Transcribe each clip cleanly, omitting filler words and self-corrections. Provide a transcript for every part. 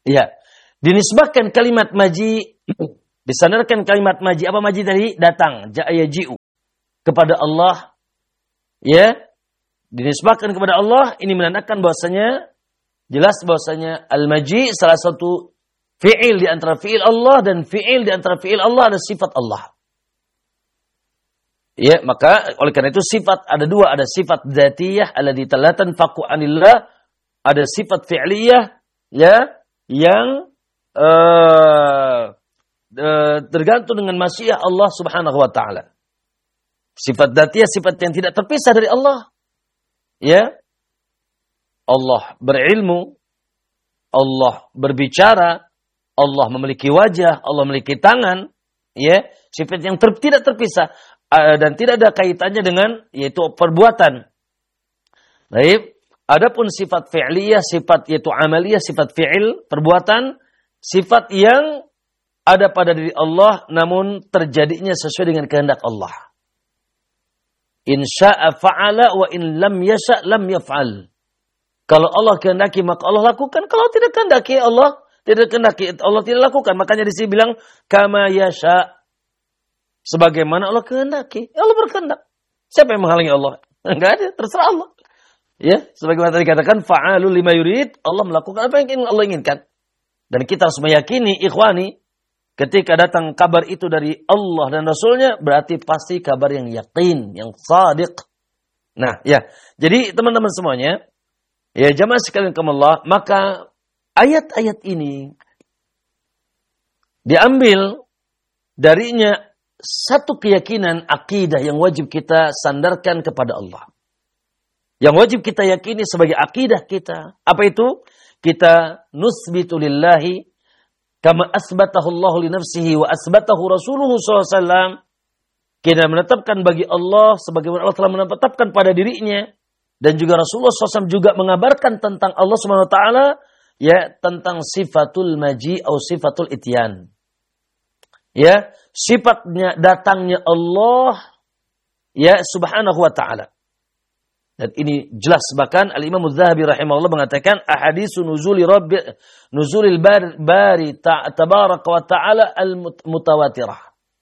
Ya. Dinisbahkan kalimat maji, disandarkan kalimat maji. Apa maji tadi? Datang, ja'a yaji'u. Kepada Allah. Ya. Dinisbahkan kepada Allah, ini menandakan bahwasanya jelas bahwasanya al-maji salah satu fi'il di antara fi'il Allah, dan fi'il di antara fi'il Allah ada sifat Allah. Ya, maka oleh karena itu sifat ada dua, ada sifat dzatiyah allati la tanfaqu anillah, ada sifat fi'liyah ya yang tergantung dengan masyiah Allah Subhanahu wa taala. Sifat dzatiyah sifat yang tidak terpisah dari Allah. Ya. Allah berilmu, Allah berbicara, Allah memiliki wajah, Allah memiliki tangan, ya, sifat yang tidak terpisah dan tidak ada kaitannya dengan yaitu perbuatan. Baik, adapun sifat fi'liyah, sifat yaitu amaliyah, sifat fi'il, perbuatan, sifat yang ada pada diri Allah namun terjadinya sesuai dengan kehendak Allah. In sya'a fa'ala wa in lam yasha' lam yaf'al. Kalau Allah kehendaki maka Allah lakukan, kalau tidak kehendaki Allah tidak lakukan. Makanya di sini bilang kama yasha, sebagaimana Allah kehendaki. Allah berkehendak. Siapa yang menghalangi Allah? Enggak ada, terserah Allah. Ya, sebagaimana tadi katakan fa'alul lima yurid, Allah melakukan apa yang Allah inginkan. Dan kita harus meyakini ikhwani, ketika datang kabar itu dari Allah dan Rasulnya, berarti pasti kabar yang yakin, yang shadiq. Nah, ya. Jadi teman-teman semuanya, ya jamaah sekalian Allah, maka ayat-ayat ini diambil darinya satu keyakinan akidah yang wajib kita sandarkan kepada Allah. Yang wajib kita yakini sebagai akidah kita. Apa itu? Kita nusbitu lillahi kama asbatahu Allah li nafsihi wa asbatahu Rasuluhu SAW. Kita menetapkan bagi Allah sebagaimana Allah telah menetapkan pada dirinya. Dan juga Rasulullah SAW juga mengabarkan tentang Allah SWT, ya, tentang sifatul maji atau sifatul ityan. Ya, sifatnya datangnya Allah, ya, subhanahu wa ta'ala. Dan ini jelas, bahkan Al-Imam Az-Zahabi rahimahullah mengatakan ahadisu nuzulil bari tabaraka wa ta'ala al-mutawatirah.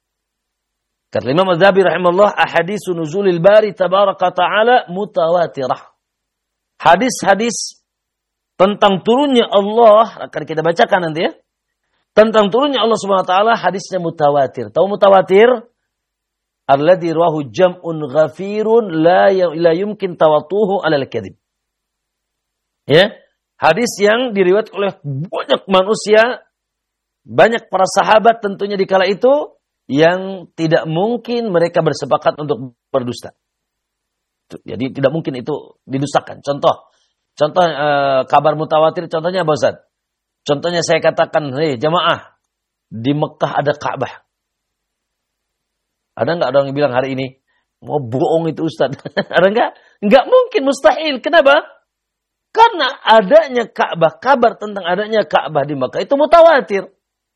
Kata Imam Az-Zahabi rahimahullah, ahadisu nuzulil bari tabaraka ta'ala mutawatirah. Hadis-hadis tentang turunnya Allah, akan kita bacakan nanti ya. Tentang turunnya Allah Subhanahu wa taala, hadisnya mutawatir. Tahu mutawatir? Alladzi rawahu jam'un ghafirun la yumkin tawatuhu 'alal kadhib. Ya, hadis yang diriwayatkan oleh banyak manusia, banyak para sahabat tentunya di kala itu, yang tidak mungkin mereka bersepakat untuk berdusta. Jadi tidak mungkin itu didustakan. Contoh kabar mutawatir, contohnya apa Ustaz? Contohnya saya katakan, jamaah, di Mekah ada Ka'bah. Ada enggak orang yang bilang hari ini, mau bohong itu Ustaz? Ada enggak? Enggak mungkin, mustahil. Kenapa? Karena adanya Ka'bah, kabar tentang adanya Ka'bah di Mekah itu mutawatir.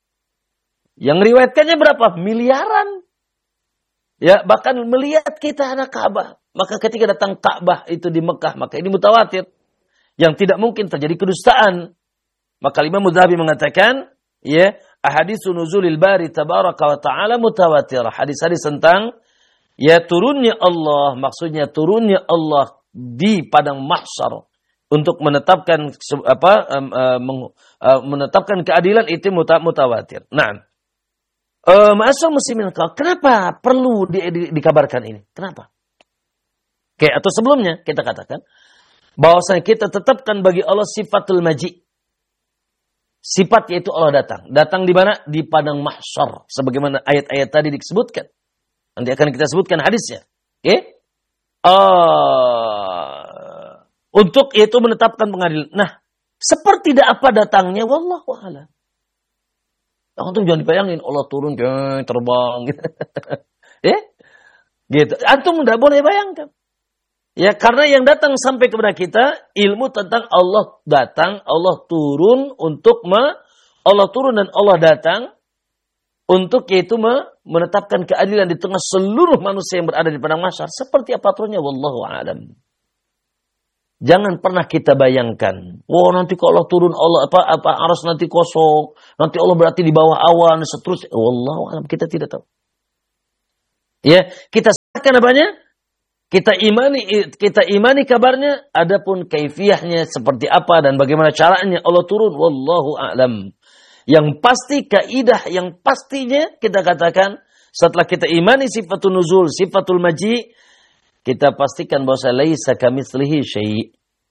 Yang riwayatkannya berapa? Miliaran. Ya, bahkan melihat kita ada Ka'bah. Maka ketika datang Ka'bah itu di Mekah, maka ini mutawatir. Yang tidak mungkin terjadi kedustaan. Maka Imam Az-Zahabi mengatakan, ya, ahadisu nuzulil bari tabaraka wa ta'ala mutawatirah. Hadis-hadis tentang ya turunnya Allah, maksudnya turunnya Allah di padang mahsyar untuk menetapkan menetapkan keadilan itu mutawatir. Nah, ma'asyiral muslimin, kenapa perlu dikabarkan ini? Kenapa? Oke, atau sebelumnya kita katakan bahwasanya kita tetapkan bagi Allah sifatul maji. Sifat yaitu Allah datang. Datang di mana? Di padang mahsyar. Sebagaimana ayat-ayat tadi disebutkan. Nanti akan kita sebutkan hadisnya. Oke? Untuk yaitu menetapkan pengadilan. Nah, seperti apa datangnya? Wallahu a'lam. Antum jangan dibayangin Allah turun terbang gitu. Ya? Gitu. Antum enggak boleh bayangkan. Ya, karena yang datang sampai kepada kita ilmu tentang Allah datang, Allah turun Allah turun dan Allah datang untuk yaitu menetapkan keadilan di tengah seluruh manusia yang berada di padang mahsyar. Seperti apa aturnya? Wallahu a'lam. Jangan pernah kita bayangkan, wah nanti kalau Allah turun Allah aras nanti kosong, nanti Allah berarti di bawah awan seterusnya. Wallahu a'lam, kita tidak tahu. Ya, kita serahkan apanya? Kita imani kabarnya, adapun kaifiyahnya seperti apa dan bagaimana caranya Allah turun, wallahu a'lam. Yang pasti kaidah yang pastinya kita katakan setelah kita imani sifatul nuzul, sifatul maji, kita pastikan bahwa laisa kamitslihi syai'.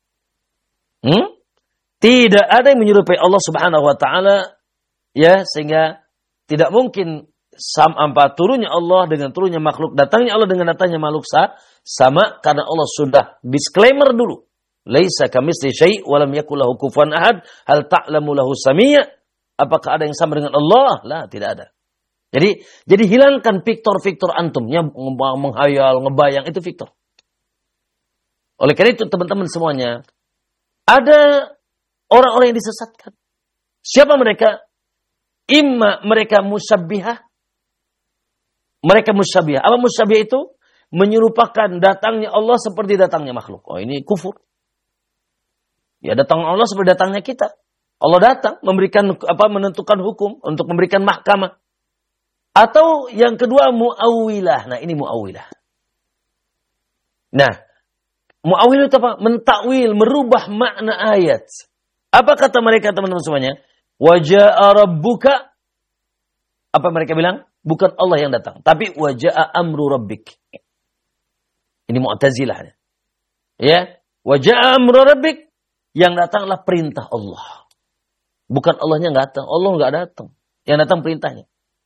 Tidak ada yang menyerupai Allah Subhanahu wa taala, ya, sehingga tidak mungkin turunnya Allah dengan turunnya makhluk, datangnya Allah dengan datangnya makhluk sama, karena Allah sudah disclaimer dulu. Laisa kamitslihi syai' wa lam yakul lahu kufuwan ahad. Hal ta'lamu lahu samia? Apakah ada yang sama dengan Allah? Lah, tidak ada. Jadi hilangkan fiktor-fiktor antum yang menghayal, ngebayang, itu fiktor. Oleh karena itu teman-teman semuanya, ada orang-orang yang disesatkan. Siapa mereka? Imma mereka musyabbihah. Mereka musyabbihah. Apa musyabbihah itu? Menyerupakan datangnya Allah seperti datangnya makhluk. Oh, ini kufur. Ya, datang Allah seperti datangnya kita. Allah datang menentukan hukum, untuk memberikan mahkamah. Atau yang kedua mu'awwilah. Nah, ini mu'awwilah. Nah, mu'awwilah itu apa? Mentakwil, merubah makna ayat. Apa kata mereka teman-teman semuanya? Wa jaa'a rabbuka. Apa mereka bilang? Bukan Allah yang datang, tapi wa jaa'a amru rabbik. Ini Mu'tazilah. Ya, wa jaa'a amru rabbik, yang datanglah perintah Allah. Bukan Allahnya enggak datang, Allah enggak datang. Yang datang perintahnya.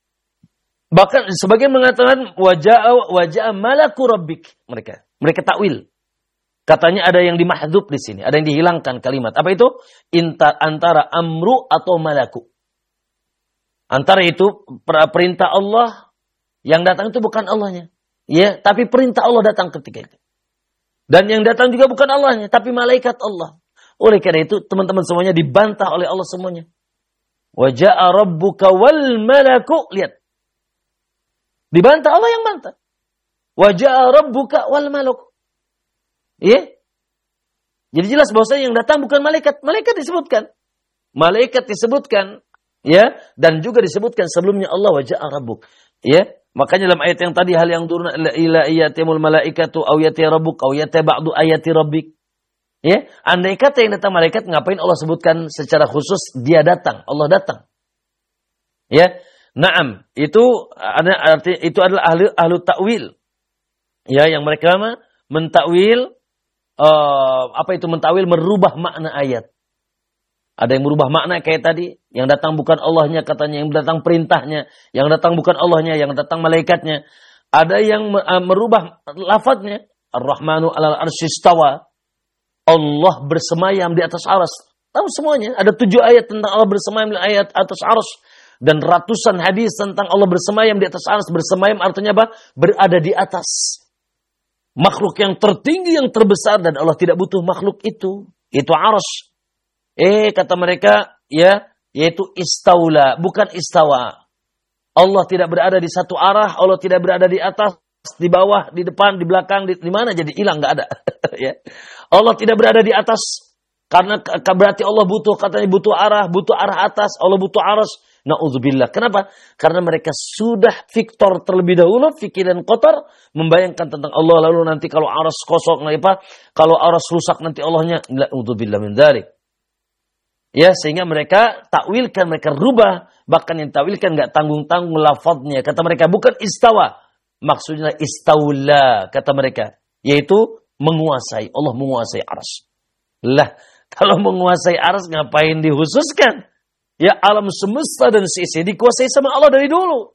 Bahkan sebagian mengatakan wajah malaku rabbik. Mereka takwil. Katanya ada yang dimahdzuf di sini, ada yang dihilangkan kalimat. Apa itu? Antara amru atau malaku. Antara itu perintah Allah, yang datang itu bukan Allahnya. Ya, tapi perintah Allah datang ketika itu. Dan yang datang juga bukan Allahnya, tapi malaikat Allah. Oleh karena itu teman-teman semuanya dibantah oleh Allah semuanya. Waja'a rabbuka wal malaku. Lihat. Dibantah, Allah yang bantah. Waja'a rabbuka wal malak. Ya. Jadi jelas bahwasanya yang datang bukan malaikat. Malaikat disebutkan. Malaikat disebutkan. Ya. Dan juga disebutkan sebelumnya Allah waja'a rabbuk. Ya. Makanya dalam ayat yang tadi, hal yang turun ila iyatimul malaikatu aw yati rabbuk aw yati ba'du ayati rabbik. Ya. Andai kata yang datang malaikat, ngapain Allah sebutkan secara khusus dia datang. Allah datang. Ya. Naam, itu adalah ahlu takwil. Ya, yang mereka mentakwil mentakwil merubah makna ayat. Ada yang merubah makna kayak tadi, yang datang bukan Allahnya katanya, yang datang perintahnya, yang datang bukan Allahnya, yang datang malaikatnya. Ada yang merubah lafadznya, Ar-Rahmanu 'alal 'arsy istawa. Allah bersemayam di atas arsy. Tahu semuanya, ada 7 ayat tentang Allah bersemayam di atas arsy. Dan ratusan hadis tentang Allah bersemayam di atas arsy. Bersemayam artinya apa? Berada di atas. Makhluk yang tertinggi, yang terbesar. Dan Allah tidak butuh makhluk itu. Itu arsy. Kata mereka, ya, yaitu istaula, bukan istawa. Allah tidak berada di satu arah. Allah tidak berada di atas, di bawah, di depan, di belakang, di mana. Jadi hilang, nggak ada. Ya. Allah tidak berada di atas. Karena berarti Allah katanya butuh arah atas. Allah butuh arsy. Na'udzubillah. Kenapa? Karena mereka sudah fiktor terlebih dahulu, pikiran kotor, membayangkan tentang Allah, lalu nanti kalau arsy kosong, kalau arsy rusak nanti Allahnya, na'udzubillah min dzalik. Ya, sehingga mereka takwilkan, mereka rubah, bahkan yang takwilkan enggak tanggung-tanggung lafadznya. Kata mereka bukan istawa, maksudnya istaula, kata mereka, yaitu menguasai. Allah menguasai arsy. Lah, kalau menguasai arsy ngapain dikhususkan? Ya, alam semesta dan seisi dikuasai sama Allah dari dulu.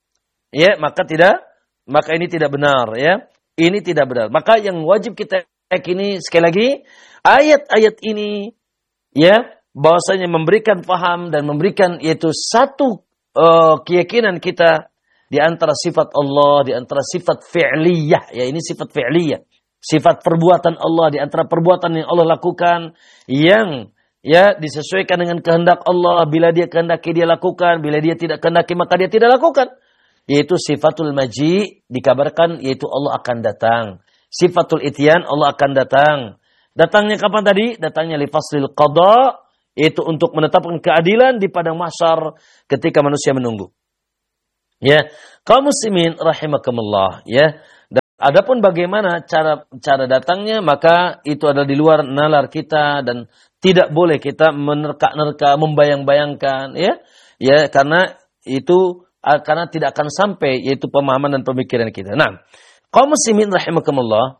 Ya, maka ini tidak benar, ya. Ini tidak benar. Maka yang wajib kita yakini sekali lagi, ayat-ayat ini, ya, bahwasanya memberikan paham dan memberikan yaitu satu keyakinan kita di antara sifat Allah, di antara sifat fi'liyah, ya, ini sifat fi'liyah. Sifat perbuatan Allah, di antara perbuatan yang Allah lakukan yang ya disesuaikan dengan kehendak Allah. Bila dia kehendaki dia lakukan, bila dia tidak kehendaki maka dia tidak lakukan. Yaitu sifatul maji, dikabarkan yaitu Allah akan datang. Sifatul ityan, Allah akan datang. Datangnya kapan tadi? Datangnya li faslil qada, yaitu untuk menetapkan keadilan di padang mahsyar ketika manusia menunggu. Ya, kaum muslimin rahimakumullah, ya. Dan adapun bagaimana cara datangnya, maka itu adalah di luar nalar kita dan tidak boleh kita menerka-nerka, membayang-bayangkan, ya. Ya, karena tidak akan sampai yaitu pemahaman dan pemikiran kita. Nah, kaum muslimin rahimakumullah,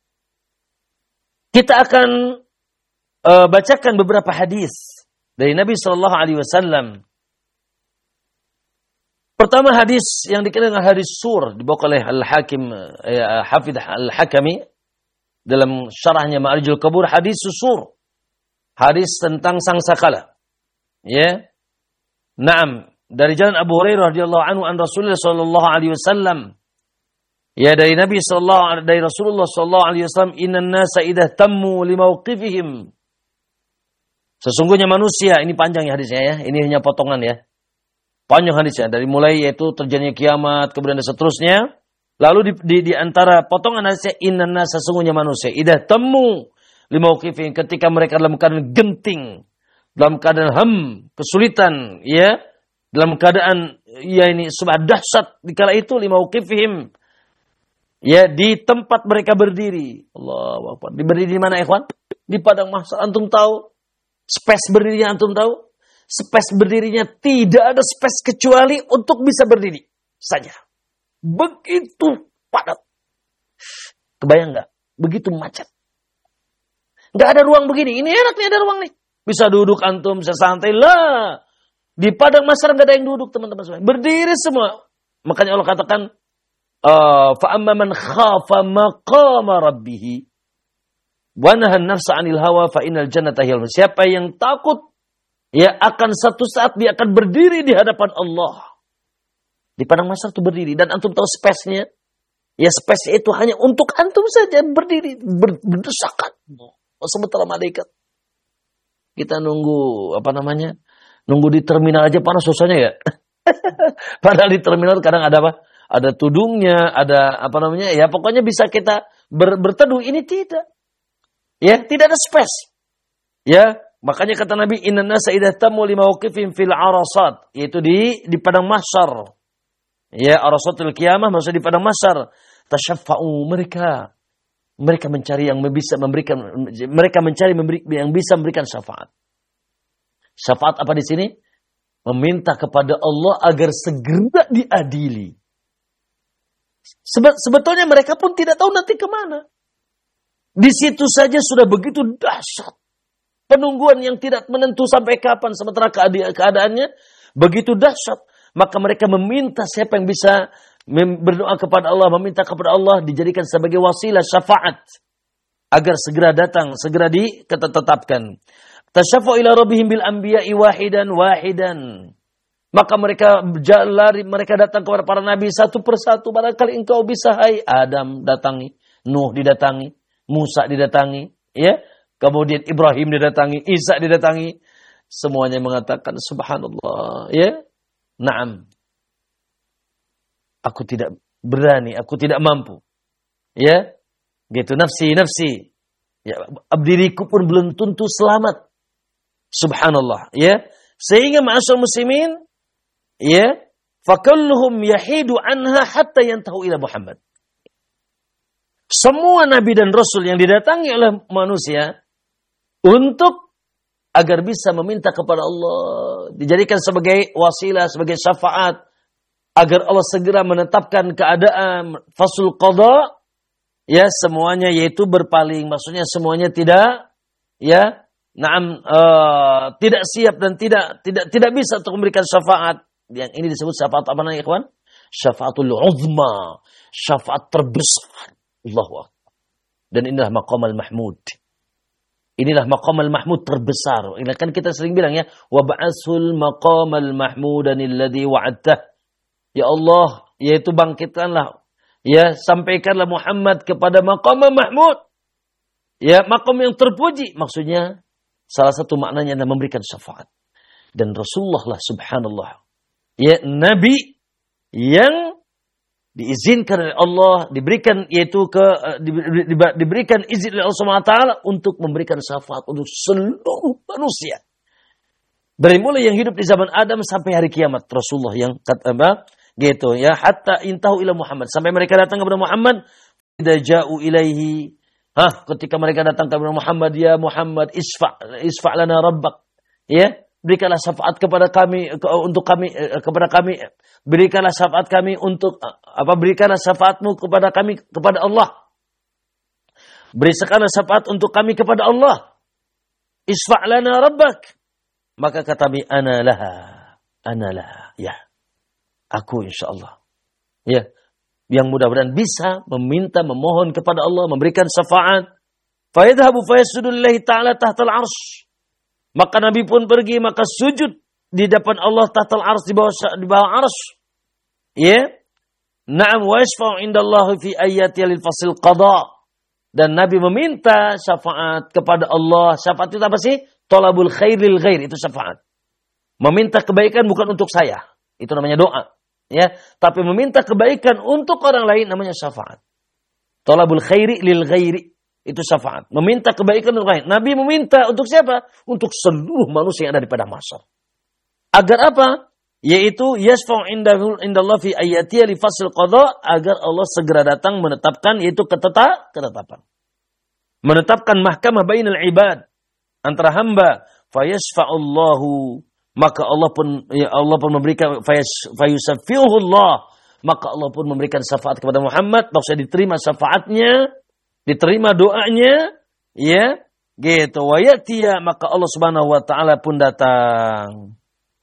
kita akan bacakan beberapa hadis dari Nabi sallallahu alaihi wasallam. Pertama hadis yang dikenal dengan hadis sur, dibawa oleh Al-Hakim Hafidh Al-Hakami dalam syarahnya Ma'arijul Qabur, hadis sur. Hadis tentang sangkakala. Ya. Naam, dari jalan Abu Hurairah radhiyallahu anhu an Rasulullah sallallahu alaihi wasallam. Ya, dari Rasulullah sallallahu alaihi wasallam, innan nasa idza tammu limauqifihim. Sesungguhnya manusia, ini panjang ya hadisnya ya, ini hanya potongan ya. Panjang hadisnya, dari mulai yaitu terjadinya kiamat, kemudian dan seterusnya. Lalu di antara potongan hadisnya, innan nasa, sesungguhnya manusia idza tammu limauqifihim, ketika mereka dalam keadaan genting, dalam keadaan kesulitan, ya, dalam keadaan ya ini subah dahsyat dikala itu limauqifihim. Ya, di tempat mereka berdiri. Allahu Akbar. Berdiri di mana, ikhwan? Di padang mahsyar. Antum tahu? Space berdirinya antum tahu? Space berdirinya tidak ada space kecuali untuk bisa berdiri saja. Begitu padat. Kebayang nggak? Begitu macet. Nggak ada ruang begini. Ini enak nih, ada ruang nih. Bisa duduk antum, bisa santai lah. Di padang mahsyar nggak ada yang duduk, teman-teman semua. Berdiri semua. Makanya Allah katakan, فَأَمَّا مَنْ خَافَ مَقَامَ رَبِّهِ وَنَهَى النَّفْسَ عَنِ الْهَوَى فَإِنَّ الْجَنَّةَ هِيَ الْمَأْوَى. Siapa yang takut, ya akan satu saat dia akan berdiri di hadapan Allah. Di padang mahsyar itu berdiri. Dan antum tahu space-nya? Ya space itu hanya untuk antum saja berdiri. Berdesakan. Sementara malaikat. Kita nunggu, nunggu di terminal aja panas susahnya ya. Padahal di terminal kadang ada apa? Ada tudungnya, ada ya pokoknya bisa kita berteduh. Ini tidak. Ya, tidak ada space. Ya, makanya kata Nabi, innan nasa idza tammu limauqifin fil arasat, yaitu di padang mahsyar. Ya, arasatul qiyamah maksudnya di padang mahsyar. Tasyaffa'u, mereka mencari yang bisa memberikan, yang bisa memberikan syafaat. Syafaat apa di sini? Meminta kepada Allah agar segera diadili. Sebetulnya mereka pun tidak tahu nanti kemana. Di situ saja sudah begitu dahsyat. Penungguan yang tidak menentu sampai kapan. Sementara keadaannya begitu dahsyat. Maka mereka meminta siapa yang bisa berdoa kepada Allah. Meminta kepada Allah dijadikan sebagai wasilah syafaat. Agar segera datang, segera ditetapkan. Tasyafa'u ila rabbihim bil anbiya'i wahidan. Maka mereka lari, mereka datang kepada para nabi satu persatu. Barangkali engkau bisa, hai Adam datangi, Nuh didatangi, Musa didatangi, ya. Kemudian Ibrahim didatangi, Isa didatangi. Semuanya mengatakan subhanallah, ya. Naam. Aku tidak berani, aku tidak mampu. Ya. Gitu, nafsi. Ya, diriku pun belum tentu selamat. Subhanallah, ya. Sehingga ma'asyar muslimin, ya, fakulluhum yahidu anha hatta yantahu ila Muhammad. Semua nabi dan rasul yang didatangi oleh manusia untuk agar bisa meminta kepada Allah, dijadikan sebagai wasilah, sebagai syafaat, agar Allah segera menetapkan keadaan fasul qada, ya, semuanya yaitu berpaling, maksudnya semuanya tidak, ya, tidak siap dan tidak bisa untuk memberikan syafaat. Yang ini disebut syafaat apa namanya, ikhwan? Syafaatul uzma, syafaat terbesar. Allahu Akbar. Dan inilah maqamal mahmud. Inilah maqamal mahmud terbesar. Ini kan kita sering bilang ya, wa ba'asul maqamal mahmudanil ladzi wa'adtah. Ya Allah, yaitu bangkitkanlah, ya, sampaikanlah Muhammad kepada maqam mahmud. Ya, maqam yang terpuji. Maksudnya salah satu maknanya adalah memberikan syafaat. Dan Rasulullah lah subhanallah, ya, nabi yang diizinkan oleh Allah, diberikan yaitu diberikan izin oleh Allah Subhanahu wa taala untuk memberikan syafaat untuk seluruh manusia. Dari mulai yang hidup di zaman Adam sampai hari kiamat, Rasulullah yang kata gitu ya, hatta intahu ila Muhammad, sampai mereka datang kepada Muhammad, idza ja'u ilaihi, ketika mereka datang kepada Muhammad, ya Muhammad isfa' lana rabbak, ya, berikanlah syafaat kepada kami, untuk kami, kepada kami, berikanlah syafaat kami untuk berikanlah syafaatmu kepada kami, kepada Allah. Berikanlah syafaat untuk kami kepada Allah. Isfa' lana rabbak. Maka kata kami, ana laha, ya, aku insyaallah, ya, yang mudah-mudahan bisa memohon kepada Allah, memberikan syafaat. Fa yadhhabu fa yasjudu lillahi ta'ala tahtal arsy. Maka Nabi pun pergi, maka sujud di depan Allah tahtal arsy, di bawah arsy. Ya. Na'am, wa yashfa'u indallahi fi ayati lil fasil qada. Dan Nabi meminta syafaat kepada Allah. Syafaat itu apa sih? Thalabul khair lil ghair, itu syafaat. Meminta kebaikan bukan untuk saya. Itu namanya doa. Ya, tapi meminta kebaikan untuk orang lain namanya syafaat. Thalabul khairi lil ghairi, itu syafaat. Meminta kebaikan untuk lain. Nabi meminta untuk siapa? Untuk seluruh manusia yang ada di padang mahsyar. Agar apa? Yaitu yasfa'u indallah fi ayatihi li fasl qada, agar Allah segera datang menetapkan, yaitu ketetapan. Menetapkan mahkamah bainal ibad, antara hamba, fayasfa'ullahu, maka Allah pun memberikan fayusaffiuhullah, maka Allah pun memberikan syafaat kepada Muhammad, maksudnya diterima syafaatnya, diterima doanya, ya, gitu. Wa ya'tiya, maka Allah Subhanahu wa taala pun datang.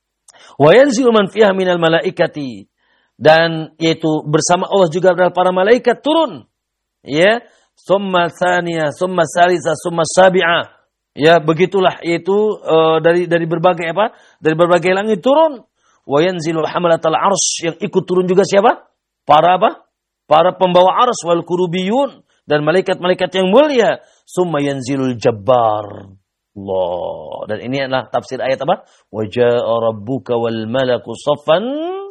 Wa yanzilu man fiha minal malaikati, dan yaitu bersama Allah juga adalah para malaikat turun, ya. Summa tsaniyah, summa salisa, summa sabi'ah. Ya, begitulah, yaitu dari berbagai dari berbagai langit turun. Wa yanzilu hamalatal arsy, yang ikut turun juga siapa? Para pembawa arsy, wal kurubiyun, dan malaikat-malaikat yang mulia. Summa yanzilul jabbar. Allah. Dan ini adalah tafsir ayat apa? Wa jaa'a rabbuka wal malaku saffan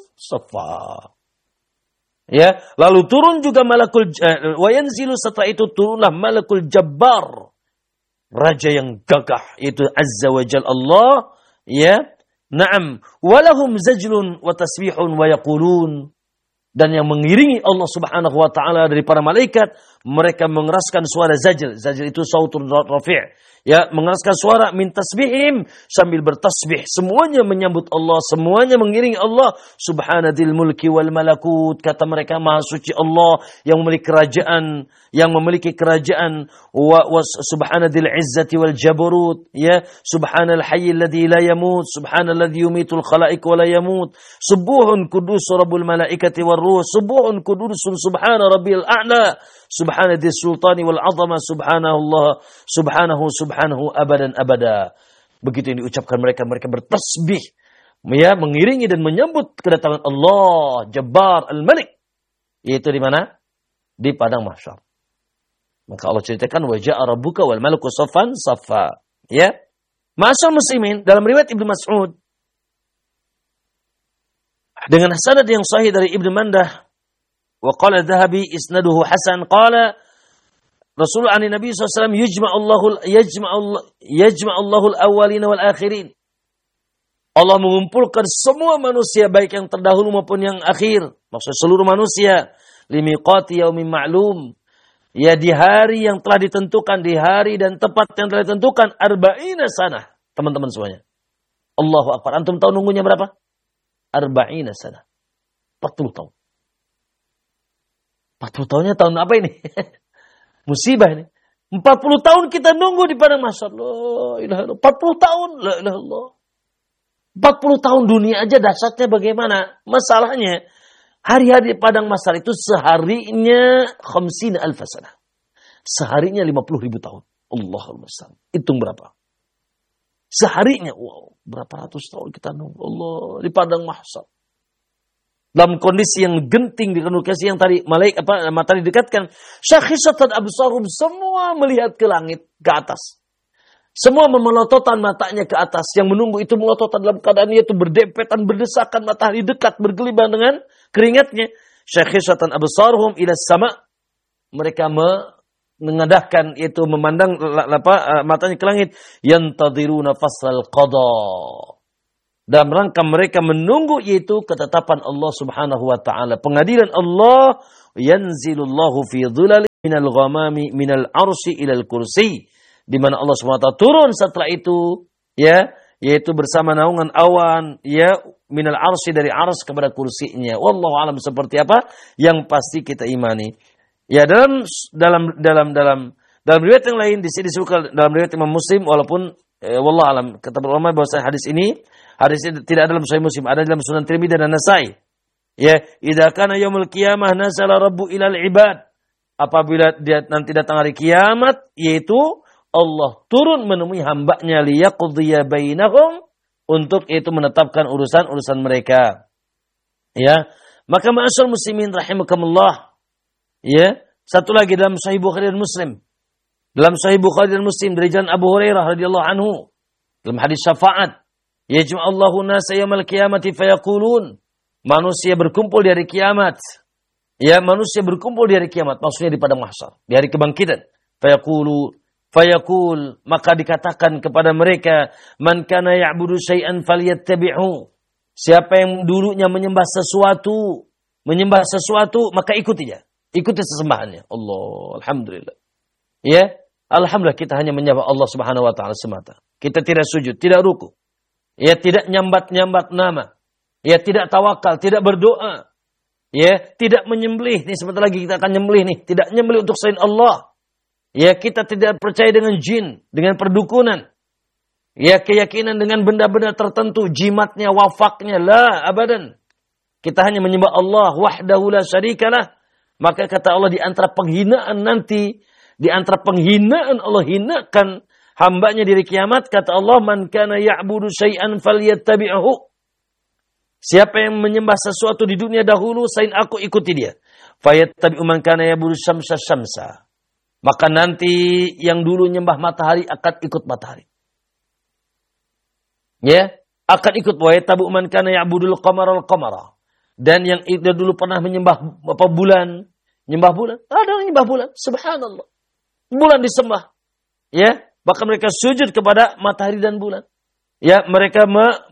saffa. Ya, lalu turun juga malakul wa yanzilu, setelah itu turunlah malakul jabbar, raja yang gagah, yaitu azza wa jalla Allah, ya. Na'am, walahum zajlun wa tasbihun wa yaqulun, dan yang mengiringi Allah Subhanahu wa taala dari para malaikat, mereka mengeraskan suara zajl. Zajl itu sautun rafi'. Ya, mengeraskan suara min tasbihim, sambil bertasbih. Semuanya menyambut Allah, semuanya mengiringi Allah. Subhanadil mulki wal malakut, kata mereka, maha suci Allah yang memiliki kerajaan, wa subhanadil izzati wal jabarut, ya, subhanal hayyil ladzi la yamut, subhanalladzi yumitul khalaiq wa la yamut, subuhun qudus rabbul malaikati war ruh, subuhun qudusun subhana rabbil a'la, subhanadil sultani wal azama, subhanahu abadan abada. Begitu yang diucapkan mereka bertasbih, ya, mengiringi dan menyambut kedatangan Allah Jabbar Al-Malik, yaitu di mana? Di padang mahsyar. Maka Allah ceritakan wa ja'a rabbuka wal malaku saffan saffa, ya. Ma'asyiral muslimin, dalam riwayat Ibnu Mas'ud dengan sanad yang sahih dari Ibnu Mandah, wa qala Dzahabi isnaduhu hasan, qala Rasulullah Nabi SAW yajma'allahu al-awwalina wal akhirin. Allah mengumpulkan semua manusia, baik yang terdahulu maupun yang akhir, maksud seluruh manusia, limiqati yaumin ma'lum, ya, di hari yang telah ditentukan, di hari dan tempat yang telah ditentukan, arba'ina sanah, teman-teman semuanya. Allahu akbar. Antum tahu nunggunya berapa? Arba'ina sanah. 40 tahun. 40 tahunnya tahun apa ini? Musibah ini. 40 tahun kita nunggu di padang mahsyar. La ilaha illallah. 40 tahun. La ilaha illallah. 40 tahun dunia aja dahsyatnya bagaimana? Masalahnya, hari-hari di padang mahsyar itu seharinya 50.000 sanah. Seharinya 50.000 tahun. Allahumma salli. Hitung berapa? Seharinya, wow, berapa ratus tahun kita nunggu Allah di padang mahsyar. Dalam kondisi yang genting, di kondisi yang tadi matahari dekatkan, syakhisatan absarum, semua melihat ke langit, ke atas. Semua memelototan matanya ke atas. Yang menunggu itu melototan dalam keadaan itu berdempetan, berdesakan, matahari dekat, bergelimang dengan keringatnya. syakhishatan absaruhum ila sama, mereka mengadahkan itu memandang matanya ke langit, yantadiruna fasal qada, dalam rangka mereka menunggu yaitu ketetapan Allah Subhanahu wa taala, pengadilan Allah. Yanzilullahu fi dhulali minal ghamami minal arsy ilal kursi, di mana Allah Subhanahu wa taala turun setelah itu, ya, yaitu bersama naungan awan, ya, minal arsy dari ars kepada kursinya. Wallahu alam seperti apa yang pasti kita imani. Ya, dalam riwayat yang lain di sini disebutkan dalam riwayat Imam Muslim, walaupun wallahu alam kata ulama bahwa hadis ini tidak ada dalam Sahih Muslim, ada dalam Sunan Tirmidzi dan Nasai. Ya, idza kana yaumul qiyamah nazala rabbu ilal ibad. Apabila dia nanti datang hari kiamat, yaitu Allah turun menemui hambanya liyaqdiya bainahum, untuk itu menetapkan urusan-urusan mereka. Ya, maka ma'asyar muslimin rahimakumullah. Ya, satu lagi dalam Sahih Bukhari dan Muslim. Dalam Sahih Bukhari dan Muslim dari jalan Abu Hurairah radhiyallahu anhu, dalam hadis syafaat, yajma'allahu nasa yaumal qiyamati fayaqulun, manusia berkumpul di hari kiamat. Ya, manusia berkumpul di hari kiamat, maksudnya di padang mahsyar, di hari kebangkitan. Fayaqul, maka dikatakan kepada mereka, man kana ya'budu syai'an falyattabi'hu. Siapa yang dulunya menyembah sesuatu, maka ikutinya. Ikuti sesembahannya. Allah, alhamdulillah. Ya, alhamdulillah kita hanya menyembah Allah Subhanahu wa taala semata. Kita tidak sujud, tidak ruku. Ya, tidak nyambat-nyambat nama. Ya, tidak tawakal, tidak berdoa. Ya, tidak menyembelih. Nih sebentar lagi kita akan nyembelih nih. Tidak nyembelih untuk selain Allah. Ya, kita tidak percaya dengan jin, dengan perdukunan. Ya, keyakinan dengan benda-benda tertentu, jimatnya, wafaknya, la abadan. Kita hanya menyembah Allah wahdahu la syarikalah. Maka kata Allah, di antara penghinaan nanti, di antara penghinaan Allah hinakan hambanya di hari kiamat, kata Allah, man kana ya'budu syai'an falyattabi'hu. Siapa yang menyembah sesuatu di dunia dahulu, selain aku, ikuti dia. Fayattabi'u man kana ya'budu syamsa. Maka nanti yang dulu nyembah matahari akan ikut matahari. Ya, akan ikut wa yattabi'u man kana ya'budul qamara. Dan yang itu dulu pernah menyembah bulan, nyembah bulan, ada yang nyembah bulan, subhanallah. Bulan disembah. Ya, bahkan mereka sujud kepada matahari dan bulan. Ya, mereka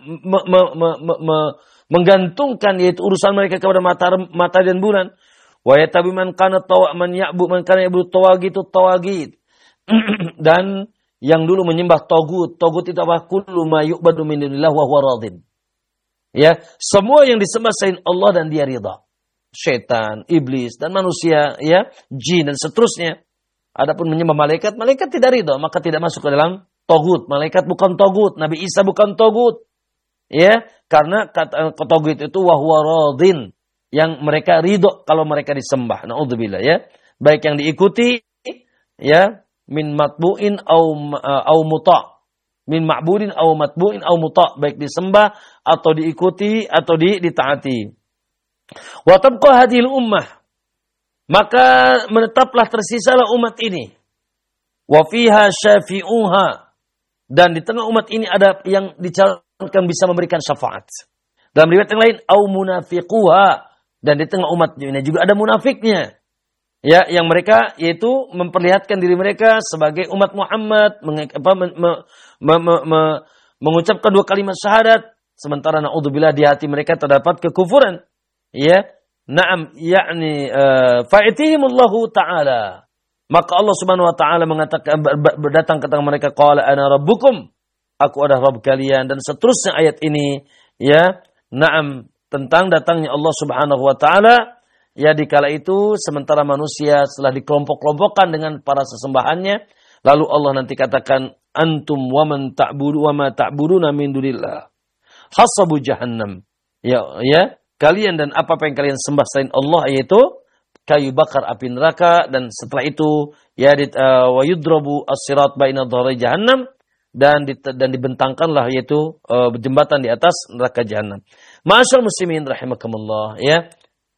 menggantungkan yaitu urusan mereka kepada matahari dan bulan. Wa yatabi man kana man ya'budu tawagit. Dan yang dulu menyembah tagut itu apa? Kullu ma yu'badu min dunillah wa huwa radin. Ya, semua yang disembah selain Allah dan dia ridha. Syaitan, iblis dan manusia, ya, jin dan seterusnya. Adapun menyembah malaikat tidak ridha, maka tidak masuk ke dalam tagut. Malaikat bukan tagut, Nabi Isa bukan tagut. Ya, karena kata tagut itu wa huwa radin, yang mereka ridho kalau mereka disembah. Naudzubillah, ya. Baik yang diikuti, ya, min matbu'in au muta'. Min ma'budin au matbu'in au muta', baik disembah atau diikuti atau ditaati. Wa tabqa hadhil ummah, maka menetaplah tersisalah umat ini. Wa fiha syafi'uha, dan di tengah umat ini ada yang dicalonkan bisa memberikan syafaat. Dalam riwayat yang lain, au munafiquha, dan di tengah umat ini juga ada munafiknya. Ya, yang mereka yaitu memperlihatkan diri mereka sebagai umat Muhammad, mengucapkan dua kalimat syahadat, sementara naudzubillah di hati mereka terdapat kekufuran. Ya, na'am, yakni fa'itihimullahu ta'ala. Maka Allah Subhanahu wa taala mengatakan, berdatang ke mereka, qala ana rabbukum, aku adalah Rabb kalian, dan seterusnya ayat ini, ya, na'am, tentang datangnya Allah Subhanahu wa taala. Ya, dikala itu sementara manusia setelah dikelompok-kelompokkan dengan para sesembahannya, lalu Allah nanti katakan, antum wa man ta'budu wa ma ta'buduna min dunillah hasabu jahannam. Ya, kalian dan apa yang kalian sembah selain Allah, yaitu kayu bakar api neraka, dan setelah itu ya wa yudrabu as-sirat baina dhahri jahannam, dan dibentangkanlah yaitu jembatan di atas neraka jahannam. Ma'asyiral muslimin rahimakumullah, ya.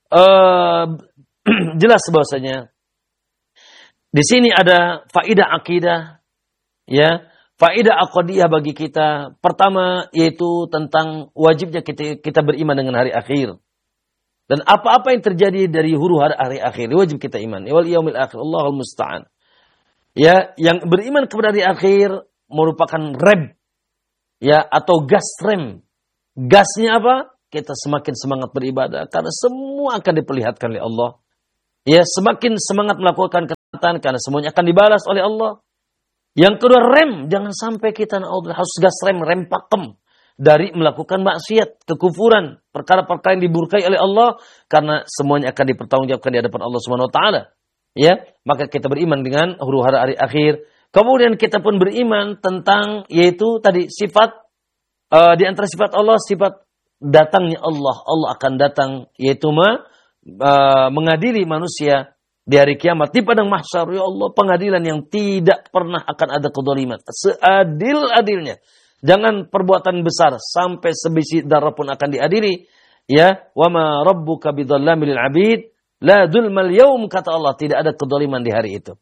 Jelas bahwasanya di sini ada faidah akidah, ya, faidah aqidiyah bagi kita. Pertama yaitu tentang wajibnya kita beriman dengan hari akhir. Dan apa-apa yang terjadi dari huru hara hari akhir, wajib kita iman. Wal yaumil akhir, Allahul musta'an. Ya, yang beriman kepada hari akhir merupakan rem, ya, atau gas rem. Gasnya apa? Kita semakin semangat beribadah karena semua akan diperlihatkan oleh Allah. Ya, semakin semangat melakukan ketaatan karena semuanya akan dibalas oleh Allah. Yang kedua, rem, jangan sampai kita harus gas rem pakem dari melakukan maksiat, kekufuran, perkara-perkara yang diburkai oleh Allah karena semuanya akan dipertanggungjawabkan di hadapan Allah Subhanahu wa taala. Ya, maka kita beriman dengan huru hara hari akhir. Kemudian kita pun beriman tentang yaitu tadi sifat di antara sifat Allah, sifat datangnya Allah. Allah akan datang yaitu mengadili manusia di hari kiamat di padang mahsyar. Ya Allah, pengadilan yang tidak pernah akan ada kedzaliman. Seadil-adilnya. Jangan perbuatan besar sampai sebiji darah pun akan diadili. Ya, wa ma rabbuka bidzalamil 'abid, la dzulmal yaum, kata Allah, tidak ada kedzaliman di hari itu.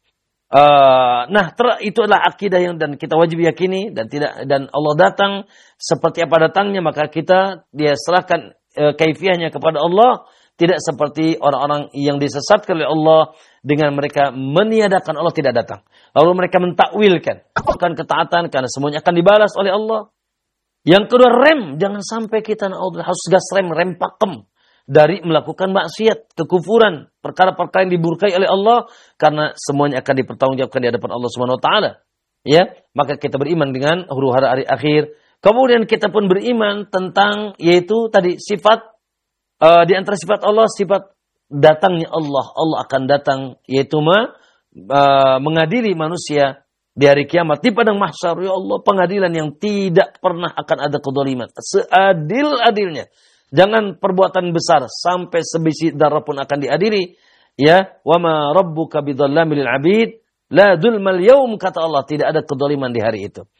Itu adalah akidah yang dan kita wajib yakini dan Allah datang seperti apa datangnya, maka kita dia serahkan kaifiahnya kepada Allah, tidak seperti orang-orang yang disesatkan oleh Allah dengan mereka meniadakan Allah tidak datang. Lalu mereka mentakwilkan bukan ketaatan karena semuanya akan dibalas oleh Allah. Yang kedua, rem, jangan sampai kita harus gas rem pakem dari melakukan maksiat, kekufuran, perkara-perkara yang diburkai oleh Allah karena semuanya akan dipertanggungjawabkan di hadapan Allah Subhanahu wa taala. Ya, maka kita beriman dengan huru hara hari akhir. Kemudian kita pun beriman tentang yaitu tadi sifat di antara sifat Allah, sifat datangnya Allah. Allah akan datang yaitu mengadili manusia di hari kiamat di padang mahsyar. Ya Allah, pengadilan yang tidak pernah akan ada kedzaliman. Seadil-adilnya. Jangan perbuatan besar sampai sebiji darah pun akan diadili. Ya, wa ma rabbuka bidzalamil 'abid, la dzulmal yaum, kata Allah, tidak ada kedzaliman di hari itu.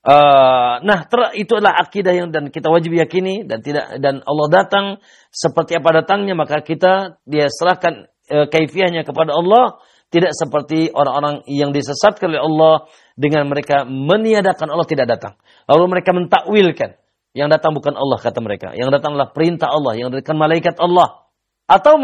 Itu adalah akidah yang dan kita wajib yakini dan Allah datang seperti apa datangnya, maka kita dia serahkan kaifiahnya kepada Allah, tidak seperti orang-orang yang disesatkan oleh Allah dengan mereka meniadakan Allah tidak datang. Lalu mereka mentakwilkan, yang datang bukan Allah, kata mereka, yang datang adalah perintah Allah, yang datang malaikat Allah, atau